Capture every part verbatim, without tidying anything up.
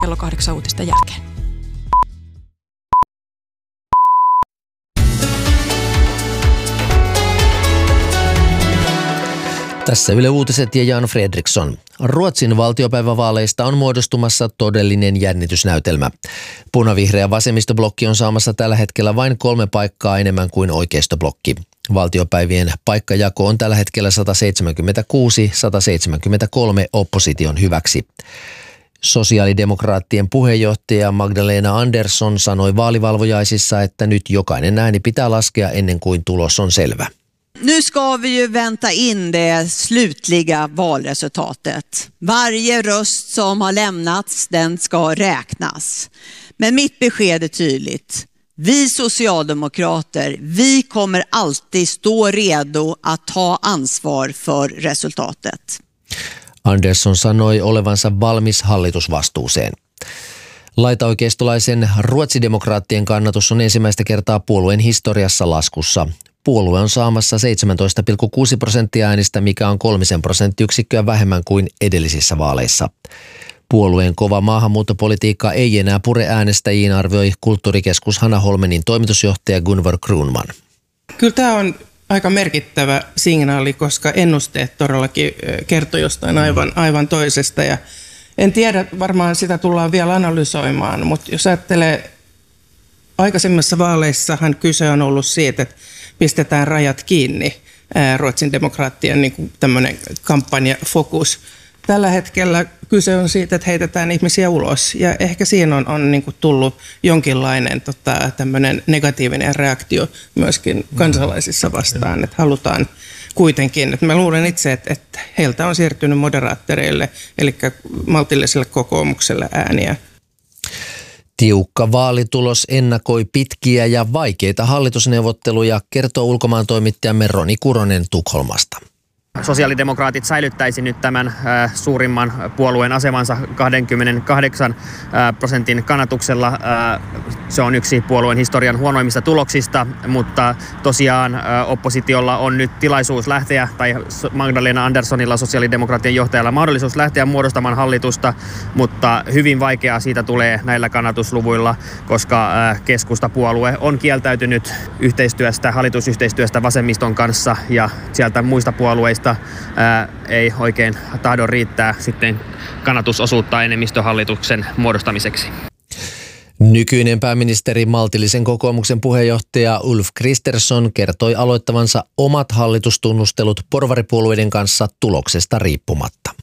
kello kahdeksan uutisten jälkeen. Tässä Yle Uutiset ja Jan Fredriksson. Ruotsin valtiopäivävaaleista on muodostumassa todellinen jännitysnäytelmä. Punavihreä vasemmistoblokki on saamassa tällä hetkellä vain kolme paikkaa enemmän kuin oikeistoblokki. Valtiopäivien paikkajako on tällä hetkellä sata seitsemänkymmentäkuusi sata seitsemänkymmentäkolme opposition hyväksi. Sosiaalidemokraattien puheenjohtaja Magdalena Andersson sanoi vaalivalvojaisissa, että nyt jokainen ääni pitää laskea ennen kuin tulos on selvä. Nu ska vi ju vänta in det slutliga valresultatet. Varje röst som har lämnats, den ska räknas. Men mitt besked är tydligt. Vi socialdemokrater, vi kommer alltid stå redo att ta ansvar för resultatet. Andersson sanoi olevansa valmis hallitusvastuuseen. Laitaoikeistolaisen ruotsidemokraattien kannatus on ensimmäistä kertaa puolueen historiassa laskussa. Puolue on saamassa seitsemäntoista pilkku kuusi prosenttia äänistä, mikä on kolmisen prosenttiyksikköä vähemmän kuin edellisissä vaaleissa. Puolueen kova maahanmuuttopolitiikka ei enää pure äänestäjiin, arvioi kulttuurikeskus Hanna Holmenin toimitusjohtaja Gunvor Kruunman. Kyllä tämä on aika merkittävä signaali, koska ennusteet todellakin kertoi jostain aivan, aivan toisesta. Ja en tiedä, varmaan sitä tullaan vielä analysoimaan, mutta jos ajattelee, aikaisemmissa vaaleissahan kyse on ollut siitä, että pistetään rajat kiinni, Ruotsin demokraattien niin kuin tämmöinen kampanjafokus. Tällä hetkellä kyse on siitä, että heitetään ihmisiä ulos, ja ehkä siinä on, on niin kuin tullut jonkinlainen tota, tämmöinen negatiivinen reaktio myöskin kansalaisissa vastaan, että halutaan kuitenkin, että mä luulen itse, että, että heiltä on siirtynyt moderaattoreille, eli maltilliselle kokoomukselle ääniä. Tiukka vaalitulos ennakoi pitkiä ja vaikeita hallitusneuvotteluja, kertoo ulkomaantoimittajamme Roni Kuronen Tukholmasta. Sosiaalidemokraatit säilyttäisi nyt tämän äh, suurimman puolueen asemansa kaksikymmentäkahdeksan äh, prosentin kannatuksella. Äh, se on yksi puolueen historian huonoimmista tuloksista, mutta tosiaan äh, oppositiolla on nyt tilaisuus lähteä, tai Magdalena Anderssonilla, sosiaalidemokraattien johtajalla, mahdollisuus lähteä muodostamaan hallitusta, mutta hyvin vaikeaa siitä tulee näillä kannatusluvuilla, koska äh, keskustapuolue on kieltäytynyt yhteistyöstä, hallitusyhteistyöstä vasemmiston kanssa, ja sieltä muista puolueista Ää, ei oikein tahdo riittää sitten kannatusosuutta enemmistöhallituksen muodostamiseksi. Nykyinen pääministeri maltillisen kokoomuksen puheenjohtaja Ulf Kristersson kertoi aloittavansa omat hallitustunnustelut porvaripuolueiden kanssa tuloksesta riippumatta.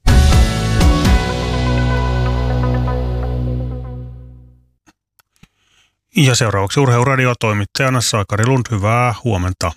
Ja seuraavaksi Urheiluradio toimittajana Sakari Lund, hyvää huomenta.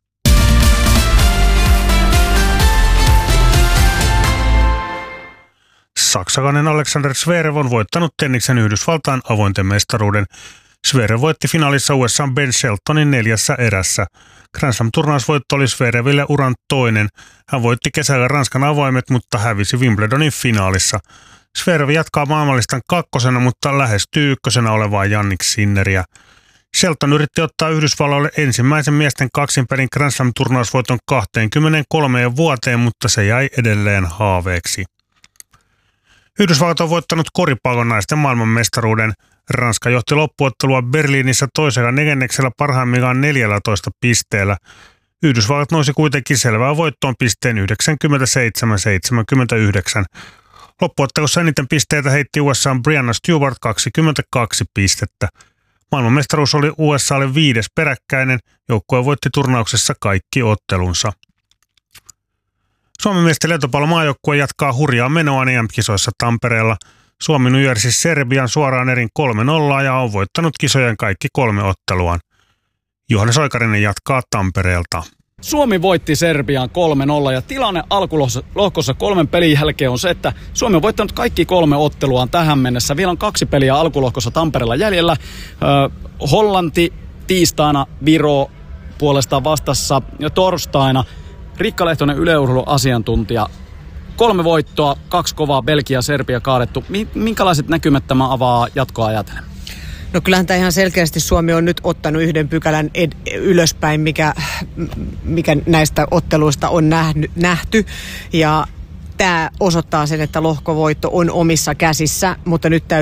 Saksalainen Alexander Zverev on voittanut tenniksen Yhdysvaltain avointen mestaruuden. Zverev voitti finaalissa U S A:n Ben Sheltonin neljässä erässä. Grand Slam-turnausvoitto oli Zvereville uran toinen. Hän voitti kesällä Ranskan avoimet, mutta hävisi Wimbledonin finaalissa. Zverev jatkaa maailmanlistan kakkosena, mutta lähestyy ykkösenä olevaa Jannik Sinneriä. Shelton yritti ottaa Yhdysvalloille ensimmäisen miesten kaksinpelin Grand Slam-turnausvoiton kaksikymmentäkolme vuoteen, mutta se jäi edelleen haaveeksi. Yhdysvallat on voittanut koripallon naisten maailmanmestaruuden. Ranska johti loppuottelua Berliinissä toisella neljänneksellä parhaimmillaan neljällätoista pisteellä. Yhdysvallat nousi kuitenkin selvään voittoon pisteen yhdeksänkymmentäseitsemän seitsemänkymmentäyhdeksän. Loppuottelussa eniten pisteitä heitti U S A:n Brianna Stewart kaksikymmentäkaksi pistettä. Maailmanmestaruus oli U S A:lle viides peräkkäinen. Joukkue voitti turnauksessa kaikki ottelunsa. Suomen miesten lentopallomaajoukkue jatkaa hurjaa menoa E M-kisoissa Tampereella. Suomi nujersi Serbian suoraan erin kolme nolla ja on voittanut kisojen kaikki kolme otteluaan. Johannes Oikarinen jatkaa Tampereelta. Suomi voitti Serbian kolme nolla ja tilanne alkulohkossa kolmen pelin jälkeen on se, että Suomi on voittanut kaikki kolme otteluaan tähän mennessä. Vielä on kaksi peliä alkulohkossa Tampereella jäljellä. Öö, Hollanti tiistaina, Viro puolestaan vastassa ja torstaina. Riikka Lehtonen, Yle Urheilun asiantuntija. Kolme voittoa, kaksi kovaa, Belgia, Serbia kaadettu. Minkälaiset näkymät tämä avaa jatkoa ajatellen? No kyllähän tämä ihan selkeästi Suomi on nyt ottanut yhden pykälän ed- ylöspäin, mikä, mikä näistä otteluista on nähny, nähty. Ja tämä osoittaa sen, että lohkovoitto on omissa käsissä, mutta nyt täytyy